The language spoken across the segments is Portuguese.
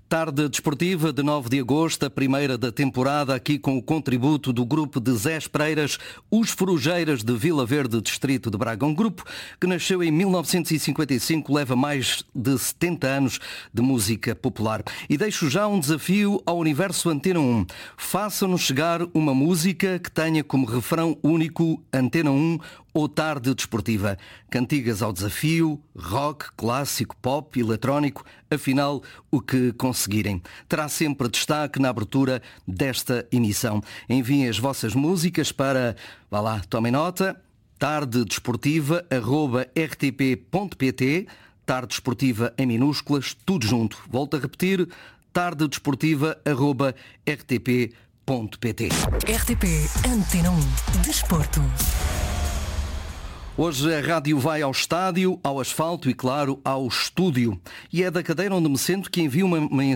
Tarde desportiva de 9 de agosto, a primeira da temporada, aqui com o contributo do grupo de Zé Espreiras, Os Forujeiras de Vila Verde, distrito de Braga. Um grupo que nasceu em 1955, leva mais de 70 anos de música popular. E deixo já um desafio ao Universo Antena 1. Façam-nos chegar uma música que tenha como refrão único Antena 1 ou Tarde Desportiva. Cantigas ao desafio, rock, clássico, pop, eletrónico, afinal, o que conseguirem. Terá sempre destaque na abertura desta emissão. Enviem as vossas músicas para, vá lá, tomem nota, tardedesportiva@rtp.pt, Tarde Desportiva em minúsculas, tudo junto. Volto a repetir, tardedesportiva@rtp.pt. RTP Antena 1 Desporto. Hoje a rádio vai ao estádio, ao asfalto e, claro, ao estúdio. E é da cadeira onde me sento que envio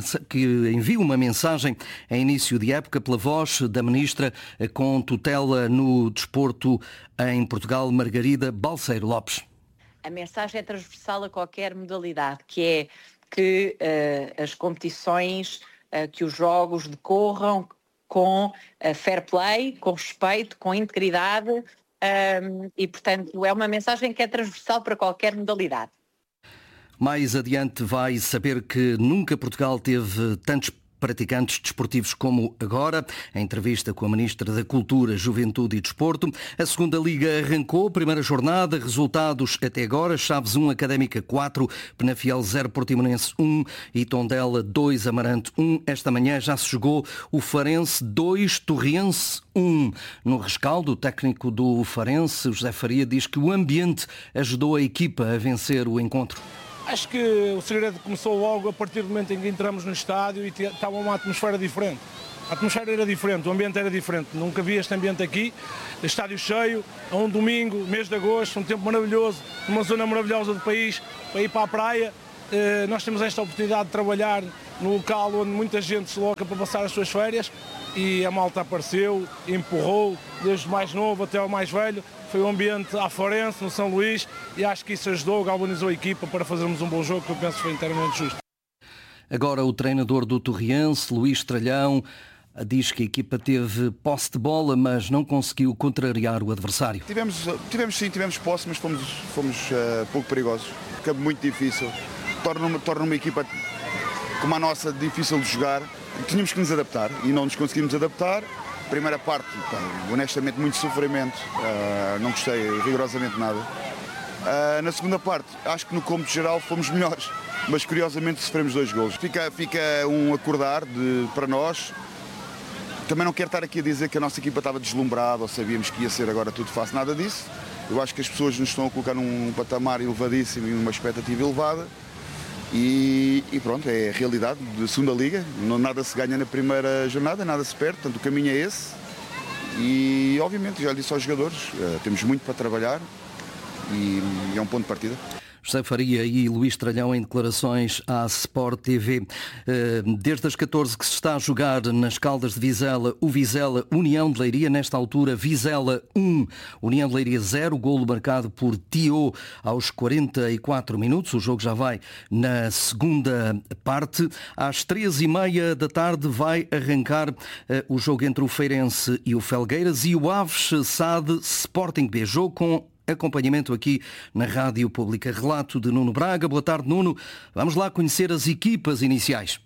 uma mensagem a início de época pela voz da ministra com tutela no desporto em Portugal, Margarida Balseiro Lopes. A mensagem é transversal a qualquer modalidade, que é que as competições, que os jogos decorram com fair play, com respeito, com integridade. E, portanto, é uma mensagem que é transversal para qualquer modalidade. Mais adiante vai saber que nunca Portugal teve tantos praticantes desportivos como agora. A entrevista com a Ministra da Cultura, Juventude e Desporto. A segunda Liga arrancou, primeira jornada, resultados até agora: Chaves 1, Académica 4, Penafiel 0, Portimonense 1 e Tondela 2, Amarante 1. Esta manhã já se jogou o Farense 2, Torriense 1. No rescaldo, o técnico do Farense, José Faria, diz que o ambiente ajudou a equipa a vencer o encontro. Acho que o segredo começou logo a partir do momento em que entramos no estádio e estava uma atmosfera diferente. A atmosfera era diferente, o ambiente era diferente. Nunca vi este ambiente aqui, estádio cheio, a um domingo, mês de agosto, um tempo maravilhoso, numa zona maravilhosa do país, para ir para a praia. Nós temos esta oportunidade de trabalhar no local onde muita gente se loca para passar as suas férias e a malta apareceu, empurrou, desde o mais novo até o mais velho. Foi um ambiente à Farense, no São Luís, e acho que isso ajudou, galvanizou a equipa para fazermos um bom jogo, que eu penso que foi inteiramente justo. Agora o treinador do Torriense, Luís Tralhão, diz que a equipa teve posse de bola, mas não conseguiu contrariar o adversário. Tivemos posse, mas fomos pouco perigosos. Campo muito difícil. Torna uma equipa como a nossa difícil de jogar. Tínhamos que nos adaptar e não nos conseguimos adaptar. Primeira parte, honestamente, muito sofrimento, não gostei rigorosamente nada. Na segunda parte, acho que no cômputo geral fomos melhores, mas curiosamente sofremos 2 golos. Fica um acordar para nós. Também não quero estar aqui a dizer que a nossa equipa estava deslumbrada ou sabíamos que ia ser agora tudo fácil, nada disso. Eu acho que as pessoas nos estão a colocar num patamar elevadíssimo e numa expectativa elevada. E pronto, é a realidade da segunda Liga, nada se ganha na primeira jornada, nada se perde, portanto o caminho é esse e obviamente, já disse aos jogadores, temos muito para trabalhar e é um ponto de partida. José Faria e Luís Tralhão em declarações à Sport TV. Desde as 14 que se está a jogar nas Caldas de Vizela, o Vizela União de Leiria, nesta altura Vizela 1, União de Leiria 0, golo marcado por Tio aos 44 minutos. O jogo já vai na segunda parte. Às 3h30 da tarde vai arrancar o jogo entre o Feirense e o Felgueiras e o Aves SAD Sporting B. Jogo com acompanhamento aqui na Rádio Pública. Relato de Nuno Braga. Boa tarde, Nuno. Vamos lá conhecer as equipas iniciais.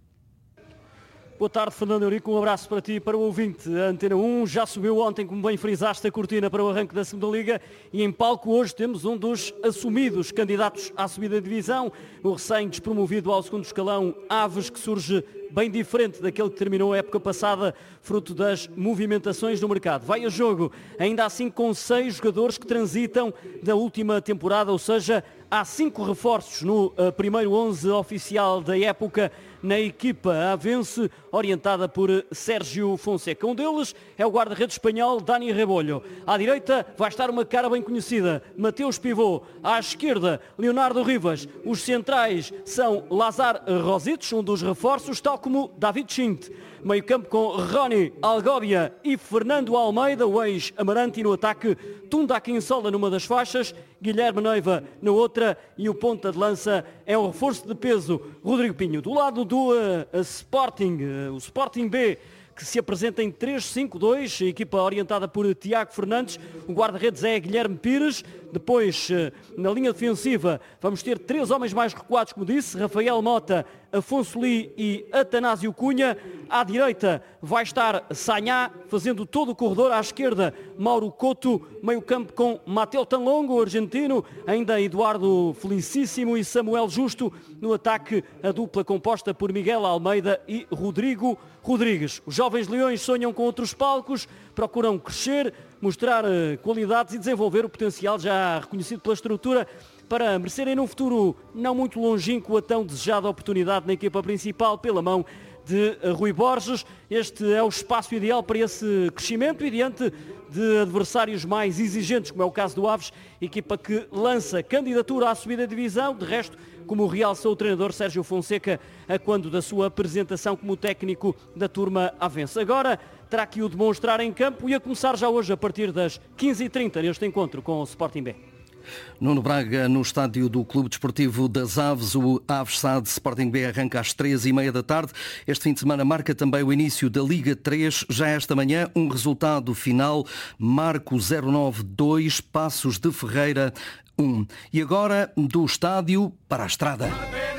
Boa tarde, Fernando Eurico. Um abraço para ti e para o ouvinte. A Antena 1 já subiu ontem, como bem frisaste, a cortina para o arranque da segunda Liga e em palco hoje temos um dos assumidos candidatos à subida de divisão, o recém-despromovido ao segundo escalão Aves, que surge bem diferente daquele que terminou a época passada, fruto das movimentações do mercado. Vai a jogo, ainda assim com 6 jogadores que transitam da última temporada, ou seja, há 5 reforços no primeiro 11 oficial da época na equipa avense, orientada por Sérgio Fonseca. Um deles é o guarda-redes espanhol Dani Rebollo. À direita vai estar uma cara bem conhecida, Mateus Pivô. À esquerda, Leonardo Rivas. Os centrais são Lazar Rositos, um dos reforços, tal tal como David Schint. Meio campo com Rony Algóbia e Fernando Almeida, o ex-Amarante, e no ataque Tunda Quinsola numa das faixas, Guilherme Neiva na outra, e o ponta de lança é um reforço de peso, Rodrigo Pinho. Do lado do Sporting, o Sporting B, que se apresenta em 3-5-2, a equipa orientada por Tiago Fernandes, o guarda-redes é Guilherme Pires. Depois, na linha defensiva, vamos ter 3 homens mais recuados, como disse, Rafael Mota, Afonso Lee e Atanásio Cunha. À direita vai estar Sanhá, fazendo todo o corredor. À esquerda, Mauro Couto, meio campo com Mateu Tanlongo, o argentino, ainda Eduardo Felicíssimo e Samuel Justo. No ataque, a dupla composta por Miguel Almeida e Rodrigo Rodrigues. Os jovens leões sonham com outros palcos, procuram crescer, mostrar qualidades e desenvolver o potencial já reconhecido pela estrutura para merecerem num futuro não muito longínquo a tão desejada oportunidade na equipa principal pela mão de Rui Borges. Este é o espaço ideal para esse crescimento e diante de adversários mais exigentes, como é o caso do Aves, equipa que lança candidatura à subida de divisão. De resto, como realçou o treinador Sérgio Fonseca a quando da sua apresentação como técnico da turma avense. Agora terá que o demonstrar em campo e a começar já hoje a partir das 15h30 neste encontro com o Sporting B. Nuno Braga, no estádio do Clube Desportivo das Aves, o Aves SAD Sporting B arranca às 3h30 da tarde. Este fim de semana marca também o início da Liga 3. Já esta manhã, um resultado final: Marco 092, Passos de Ferreira 1. E agora, do estádio para a estrada.